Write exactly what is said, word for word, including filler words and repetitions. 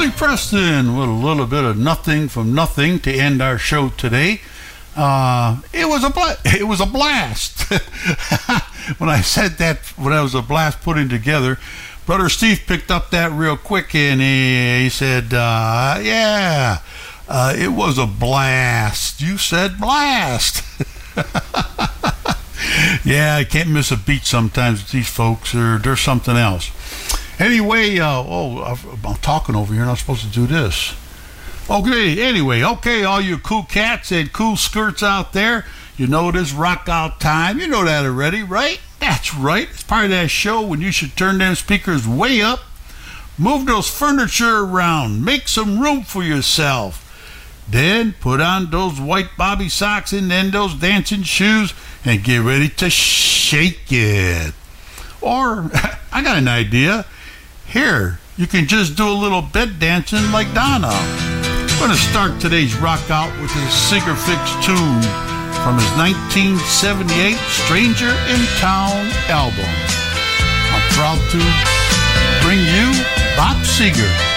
Billy Preston with a little bit of Nothing from Nothing to end our show today. Uh, it was a bla- it was a blast. When I said that, when I was a blast putting together, Brother Steve picked up that real quick, and he, he said, uh, yeah, uh, it was a blast. You said blast. Yeah, I can't miss a beat sometimes with these folks, or there's something else. Anyway, uh, oh, I'm talking over here, and I'm supposed to do this. Okay, anyway, okay, all you cool cats and cool skirts out there, you know it is rock out time. You know that already, right? That's right. It's part of that show when you should turn them speakers way up, move those furniture around, make some room for yourself. Then put on those white bobby socks and then those dancing shoes and get ready to shake it. Or, I got an idea. Here, you can just do a little bed dancing like Donna. I'm going to start today's rock out with his Singer Fix tune from his nineteen seventy-eight Stranger in Town album. I'm proud to bring you Bob Seger.